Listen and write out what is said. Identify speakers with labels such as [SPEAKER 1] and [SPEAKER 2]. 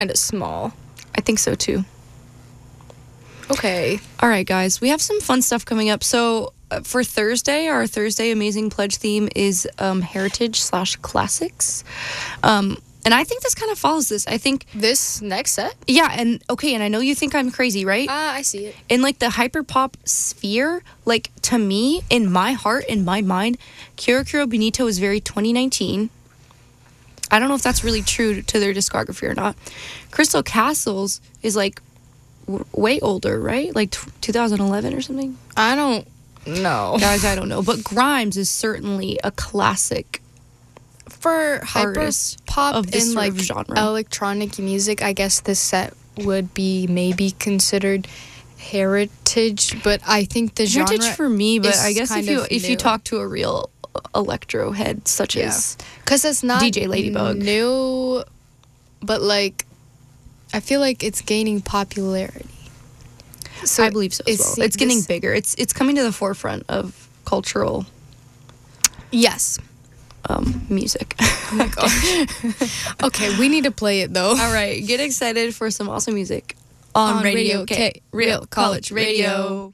[SPEAKER 1] kind of small.
[SPEAKER 2] I think so too.
[SPEAKER 1] Okay.
[SPEAKER 2] All right, guys, we have some fun stuff coming up. So for Thursday, our Thursday Amazing Pledge theme is heritage/classics. And I think this kind of follows this. I think
[SPEAKER 1] This next set?
[SPEAKER 2] yeah, and I know you think I'm crazy, right?
[SPEAKER 1] I see it.
[SPEAKER 2] In like the hyperpop sphere, like to me, in my heart, in my mind, Kira Kiro Benito is very 2019. I don't know if that's really true to their discography or not. Crystal Castles is like way older, right? Like 2011 or something.
[SPEAKER 1] I don't know.
[SPEAKER 2] Guys, I don't know. But Grimes is certainly a classic
[SPEAKER 1] For
[SPEAKER 2] artist
[SPEAKER 1] hyperpop
[SPEAKER 2] of this
[SPEAKER 1] and
[SPEAKER 2] sort
[SPEAKER 1] like
[SPEAKER 2] of genre.
[SPEAKER 1] electronic music, I guess this set would be maybe considered heritage, but I think the genre
[SPEAKER 2] Heritage for me, but
[SPEAKER 1] is
[SPEAKER 2] I guess
[SPEAKER 1] kind
[SPEAKER 2] if you
[SPEAKER 1] of
[SPEAKER 2] if you
[SPEAKER 1] new.
[SPEAKER 2] talk to a real electro head such as
[SPEAKER 1] because it's not
[SPEAKER 2] DJ Ladybug.
[SPEAKER 1] new, but like I feel like it's gaining popularity. So
[SPEAKER 2] I believe so as well. It's getting bigger. It's coming to the forefront of cultural
[SPEAKER 1] Yes.
[SPEAKER 2] music.
[SPEAKER 1] Oh my gosh. Okay, we need to play it though.
[SPEAKER 2] All right, get excited for some awesome music on Radio K, Real College Radio.